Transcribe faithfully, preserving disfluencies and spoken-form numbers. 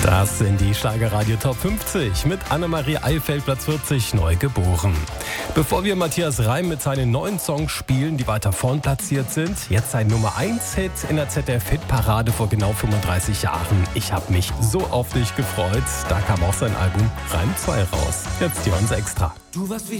Das sind die Schlagerradio Top fünfzig mit Annemarie Eifeld, Platz vierzig, neu geboren. Bevor wir Matthias Reim mit seinen neuen Songs spielen, die weiter vorn platziert sind, jetzt sein Nummer eins Hit in der Z D F-Hitparade vor genau fünfunddreißig Jahren. Ich habe mich so auf dich gefreut. Da kam auch sein Album Reim zwei raus. Jetzt die uns extra. Du warst wie